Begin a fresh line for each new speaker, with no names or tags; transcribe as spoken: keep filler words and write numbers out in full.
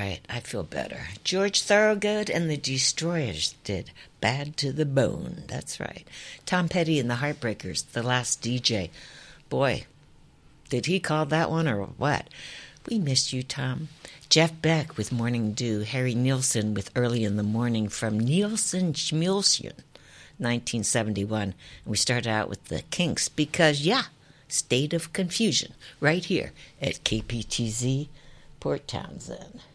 right. I feel better. George Thorogood and the Destroyers did Bad to the Bone. That's right. Tom Petty and the Heartbreakers, The Last D J. Boy, did he call that one or what? We missed you, Tom. Jeff Beck with Morning Dew. Harry Nilsson with Early in the Morning from Nielsen Schmilsson, nineteen seventy-one. And we started out with the Kinks because, yeah, State of Confusion, right here at K P T Z, Port Townsend.